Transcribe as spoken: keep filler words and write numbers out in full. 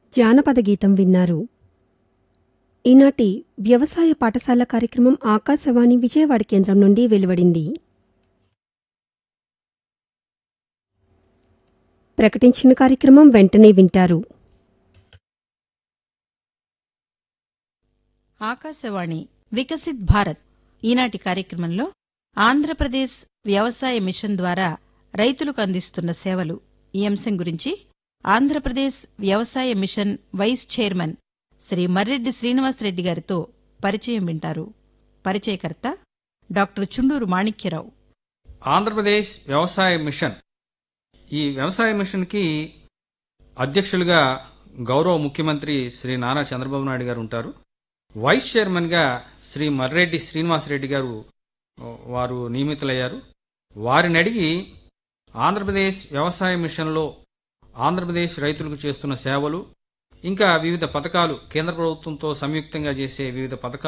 జానపద గీతం విన్నారు. ఈనాటి వ్యవసాయ పాఠశాల కార్యక్రమం ఆకాశవాణి విజయవాడ కేంద్రం నుండి వెలువడింది. ప్రకటించిన కార్యక్రమం వెంటనే వింటారు. ఆకాశవాణి వికసిత్ భారత్ ఈనాటి కార్యక్రమంలో ఆంధ్రప్రదేశ్ వ్యవసాయ మిషన్ ద్వారా రైతులకు అందిస్తున్న సేవలు ఈ అంశం గురించి ఆంధ్రప్రదేశ్ వ్యవసాయ machine vice chairman Shri Marreddy Srinivasa Reddy గారితో పరిచయం వింటారు. పరిచయకర్త డాక్టర్ చుండూరు మాణిక్యరావు. ఆంధ్రప్రదేశ్ వ్యవసాయ మిషన్, ఈ వ్యవసాయ మిషన్కి అధ్యక్షులుగా గౌరవ ముఖ్యమంత్రి శ్రీ నారా చంద్రబాబు నాయుడు గారు ఉంటారు. వైస్ చైర్మన్గా శ్రీ మర్రెడ్డి శ్రీనివాసరెడ్డి గారు వారు నియమితులయ్యారు. వారిని అడిగి ఆంధ్రప్రదేశ్ వ్యవసాయ మిషన్లో ఆంధ్రప్రదేశ్ రైతులకు చేస్తున్న సేవలు, ఇంకా వివిధ పథకాలు, కేంద్ర ప్రభుత్వంతో సంయుక్తంగా చేసే వివిధ పథకాలు